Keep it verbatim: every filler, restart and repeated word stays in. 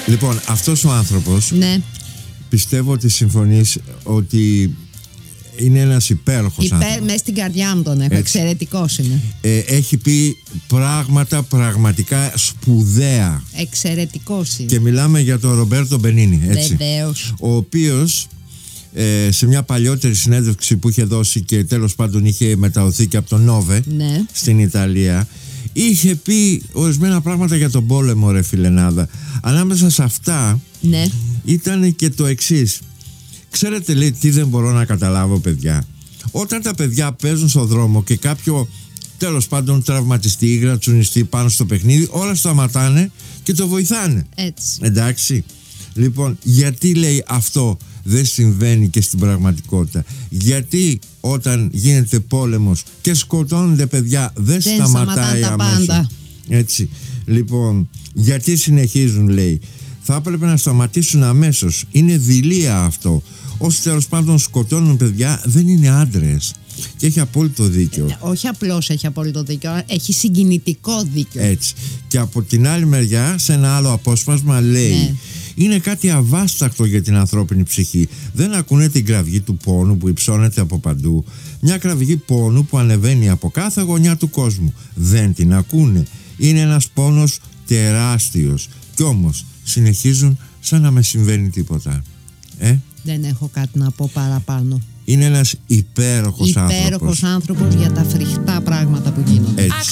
Λοιπόν, αυτός ο άνθρωπος, ναι, πιστεύω ότι συμφωνείς ότι είναι ένας υπέροχος Υπέρ, άνθρωπος. μέσα στην καρδιά μου τον έχω. Εξαιρετικός είναι. Ε, έχει πει πράγματα πραγματικά σπουδαία. Εξαιρετικός είναι. Και μιλάμε για τον Ρομπέρτο Μπενίνι, έτσι. Βεβαίως. Ο οποίος ε, σε μια παλιότερη συνέντευξη που είχε δώσει και τέλος πάντων είχε μεταδοθεί και από τον Νόβε, ναι, στην Ιταλία, είχε πει ορισμένα πράγματα για τον πόλεμο, ρε φιλενάδα. Ανάμεσα σε αυτά, ναι, ήταν και το εξής. Ξέρετε, λέει, τι δεν μπορώ να καταλάβω, παιδιά? Όταν τα παιδιά παίζουν στο δρόμο και κάποιο τέλος πάντων τραυματιστεί ή γρατσουνιστεί πάνω στο παιχνίδι, όλα σταματάνε και το βοηθάνε. έτσι. Εντάξει. Λοιπόν, γιατί, λέει, αυτό δεν συμβαίνει και στην πραγματικότητα? Γιατί όταν γίνεται πόλεμος και σκοτώνονται παιδιά δεν, δεν σταματάει αμέσως? Έτσι. Λοιπόν, γιατί συνεχίζουν, λέει? Θα έπρεπε να σταματήσουν αμέσως. Είναι δειλία αυτό. Όσοι τέλος πάντων σκοτώνουν παιδιά δεν είναι άντρες. Και έχει απόλυτο δίκιο. Ε, όχι απλώς έχει απόλυτο δίκιο, έχει συγκινητικό δίκιο. Έτσι. Και από την άλλη μεριά, σε ένα άλλο απόσπασμα, λέει, ναι, είναι κάτι αβάσταχτο για την ανθρώπινη ψυχή. Δεν ακούνε την κραυγή του πόνου που υψώνεται από παντού. Μια κραυγή πόνου που ανεβαίνει από κάθε γωνιά του κόσμου. Δεν την ακούνε. Είναι ένας πόνος τεράστιος. Κι όμως συνεχίζουν σαν να με συμβαίνει τίποτα. Ε? Δεν έχω κάτι να πω παραπάνω. Είναι ένας υπέροχος, υπέροχος άνθρωπος. άνθρωπος για τα φρικτά πράγματα που γίνονται. Έτσι.